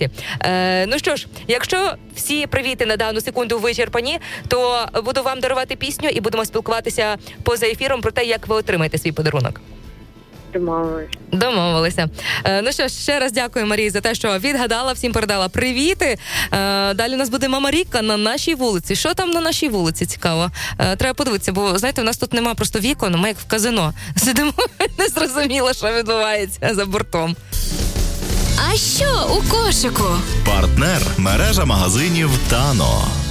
можливості. Ну що ж, якщо всі привіти на дану секунду вичерпані, то буду вам дарувати пісню і будемо спілкуватися поза ефіром про те, як ви отримаєте свій подарунок. Домовилися. Ну що ж, ще раз дякую, Марії, за те, що відгадала, всім передала привіти. Далі у нас буде Мама Ріка на нашій вулиці. Що там на нашій вулиці, цікаво? Треба подивитися, бо, знаєте, у нас тут нема просто вікон, ми як в казино. Сидимо, не зрозуміло, що відбувається за бортом. А що у кошику? Партнер – мережа магазинів «Тано».